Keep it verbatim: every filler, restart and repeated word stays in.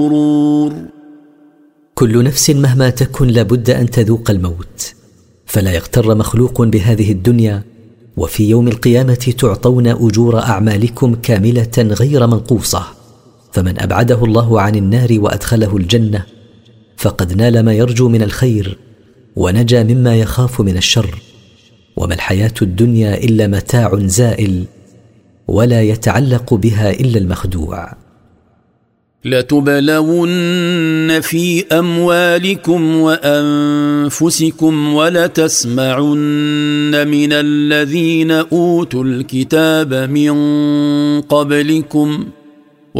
كل نفس مهما تكن لابد أن تذوق الموت، فلا يغتر مخلوق بهذه الدنيا، وفي يوم القيامة تعطون أجور أعمالكم كاملة غير منقوصة، فمن أبعده الله عن النار وأدخله الجنة فقد نال ما يرجو من الخير ونجا مما يخاف من الشر. وما الحياة الدنيا إلا متاع زائل، ولا يتعلق بها إلا المخدوع. لتبلون في أموالكم وأنفسكم ولتسمعن من الذين أوتوا الكتاب من قبلكم